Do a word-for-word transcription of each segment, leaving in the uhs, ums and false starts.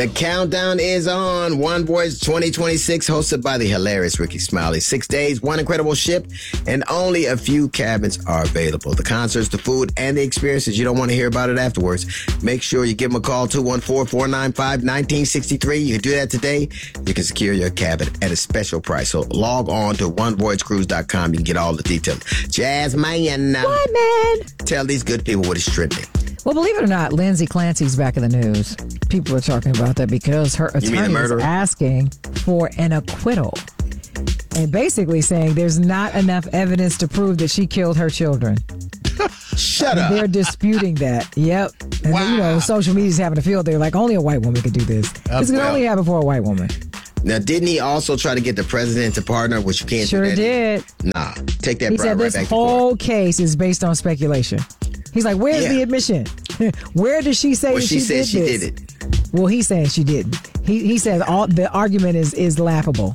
The countdown is on. One Voice twenty twenty-six, hosted by the hilarious Ricky Smiley. Six days, one incredible ship, and only a few cabins are available. The concerts, the food, and the experiences. You don't want to hear about it afterwards. Make sure you give them a call, two one four, four nine five, one nine six three. You can do that today. You can secure your cabin at a special price. So log on to one voyage cruise dot com. You can get all the details. Jasmine. What, man? Tell these good people what is trending. Well, believe it or not, Lindsay Clancy's back in the news. People are talking about that because her attorney is asking for an acquittal and basically saying there's not enough evidence to prove that she killed her children. Shut up. They're disputing that. Yep. And wow. you know, social media's having a field day. Like, only a white woman could do this. Uh, this can well, only happen for a white woman. Now, didn't he also try to get the president to partner, which you can't sure do that? did. Nah, take that he right said this back whole case is based on speculation. He's like, where's yeah. the admission? Where did she say well, that she, she said did she this? did it. Well, he's saying she didn't. He he says all the argument is is laughable.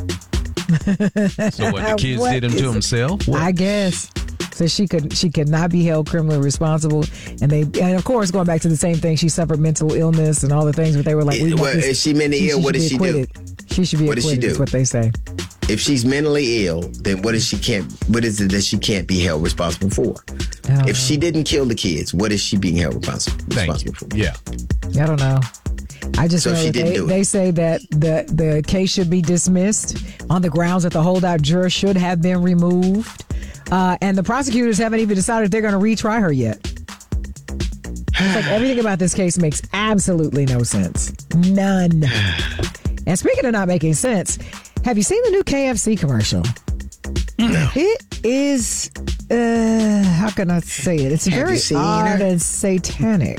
So what, the kids what did him to himself? What? I guess. So she could she could not be held criminally responsible, and they and of course going back to the same thing, she suffered mental illness and all the things, but they were like, we well, this, is she mentally she, ill? She what does she acquitted. do? She should be what acquitted. Does she do? Is what they say. If she's mentally ill, then what is she can't? What is it that she can't be held responsible for? If know. she didn't kill the kids, what is she being held responsible, responsible for? Yeah, I don't know. I just so know she that didn't they, do it. they say that the the case should be dismissed on the grounds that the holdout juror should have been removed, uh, and the prosecutors haven't even decided if they're going to retry her yet. It's like everything about this case makes absolutely no sense. None. And speaking of not making sense, have you seen the new K F C commercial? No. It is, uh, how can I say it? It's Have very you seen odd her? and satanic.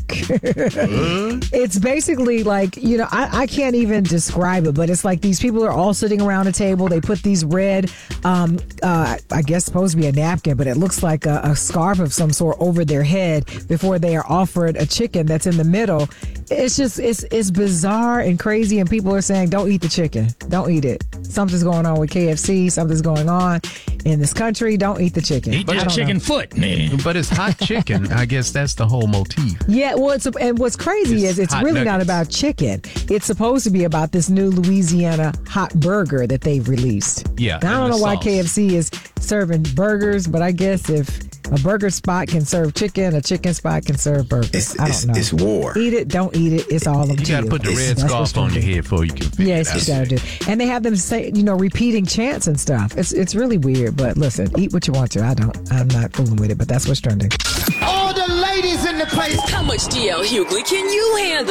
It's basically like, you know, I, I can't even describe it, but it's like these people are all sitting around a table. They put these red, um, uh, I guess supposed to be a napkin, but it looks like a, a scarf of some sort over their head before they are offered a chicken that's in the middle. It's just, it's it's bizarre and crazy, and people are saying, don't eat the chicken. Don't eat it. Something's going on with K F C. Something's going on in this country. Don't eat the chicken. Eat that chicken know. foot, man. But it's hot chicken. I guess that's the whole motif. Yeah, well, it's, and what's crazy It's is it's hot really nuggets. not about chicken. It's supposed to be about this new Louisiana hot burger that they've released. Yeah, And I don't and know the why sauce. K F C is serving burgers, but I guess if a burger spot can serve chicken, a chicken spot can serve burgers. It's, I it's, don't know. it's war. Eat it, don't eat it. It's all up You to got to you. put the It's- red that's scarf what's on your trending. head before you can figure Yes, it out. you gotta do. And they have them say, you know, repeating chants and stuff. It's it's really weird, but listen, eat what you want to. I don't. I'm not fooling with it, but that's what's trending. All the ladies in the place. How much D L Hughley can you handle?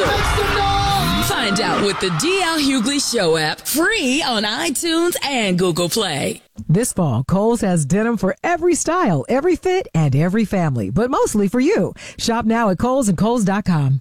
Find out with the D L Hughley Show app, free on iTunes and Google Play. This fall, Kohl's has denim for every style, every fit, and every family, but mostly for you. Shop now at Kohl's and Kohl's dot com.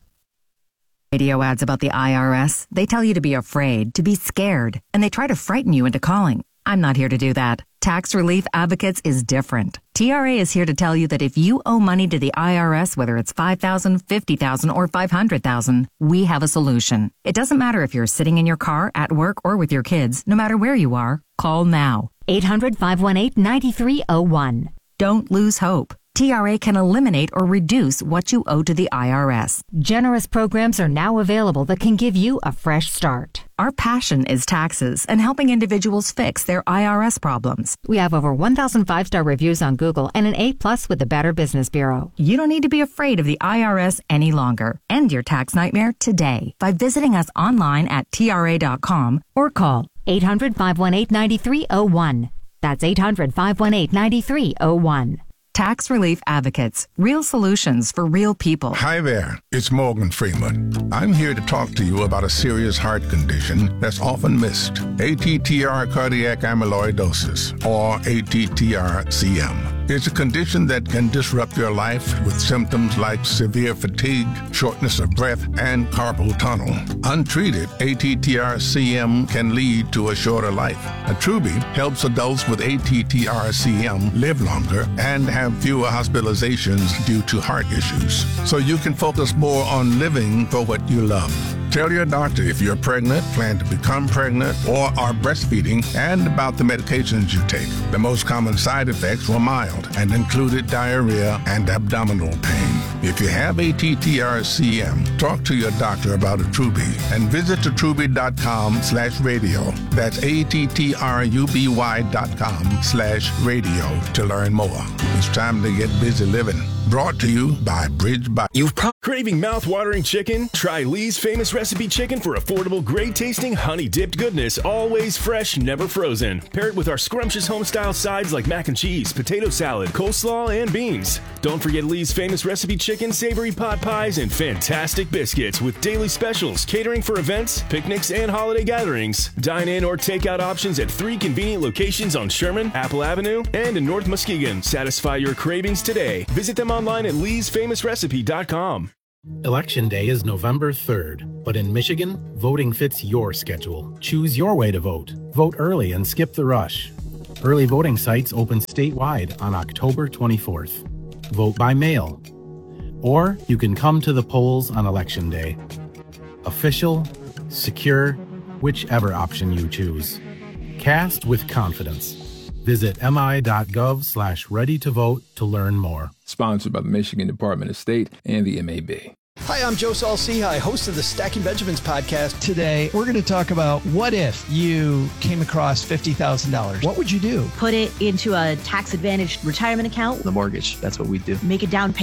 Radio ads about the I R S. They tell you to be afraid, to be scared, and they try to frighten you into calling. I'm not here to do that. Tax Relief Advocates is different. T R A is here to tell you that if you owe money to the I R S, whether it's five thousand dollars, fifty thousand dollars, or five hundred thousand dollars, we have a solution. It doesn't matter if you're sitting in your car, at work, or with your kids. No matter where you are, call now. eight hundred, five one eight, nine three zero one. Don't lose hope. T R A can eliminate or reduce what you owe to the I R S. Generous programs are now available that can give you a fresh start. Our passion is taxes and helping individuals fix their I R S problems. We have over one thousand five-star reviews on Google and an A plus with the Better Business Bureau. You don't need to be afraid of the I R S any longer. End your tax nightmare today by visiting us online at T R A dot com or call eight hundred, five one eight, nine three zero one. That's eight hundred, five one eight, nine three zero one. Tax Relief Advocates. Real solutions for real people. Hi there, it's Morgan Freeman. I'm here to talk to you about a serious heart condition that's often missed. A T T R cardiac amyloidosis, or A T T R C M. It's a condition that can disrupt your life with symptoms like severe fatigue, shortness of breath, and carpal tunnel. Untreated, A T T R C M can lead to a shorter life. Attruby helps adults with A T T R C M live longer and have fewer hospitalizations due to heart issues, so you can focus more on living for what you love. Tell your doctor if you're pregnant, plan to become pregnant, or are breastfeeding, and about the medications you take. The most common side effects were mild and included diarrhea and abdominal pain. If you have A T T R C M, talk to your doctor about Attruby and visit attruby.com slash radio. That's A-T-T-R-U-B-Y dot com slash radio to learn more. It's time to get busy living. Brought to you by Bridge by... You've pro- Craving mouth-watering chicken? Try Lee's Famous Recipe Chicken for affordable, great-tasting, honey-dipped goodness, always fresh, never frozen. Pair it with our scrumptious home-style sides like mac and cheese, potato salad, coleslaw, and beans. Don't forget Lee's Famous Recipe Chicken, savory pot pies, and fantastic biscuits with daily specials, catering for events, picnics, and holiday gatherings. Dine-in or take-out options at three convenient locations on Sherman, Apple Avenue, and in North Muskegon. Satisfy your cravings today. Visit them online at lees famous recipe dot com. Election Day is November third, but in Michigan, voting fits your schedule. Choose your way to vote. Vote early and skip the rush. Early voting sites open statewide on October twenty-fourth. Vote by mail. Or you can come to the polls on Election Day. Official, secure, whichever option you choose. Cast with confidence. Visit mi.gov slash ready to vote to learn more. Sponsored by the Michigan Department of State and the M A B. Hi, I'm Joe Saul-Sehy, host of the Stacking Benjamins podcast. Today, we're going to talk about what if you came across fifty thousand dollars? What would you do? Put it into a tax-advantaged retirement account. The mortgage, that's what we do. Make a down payment.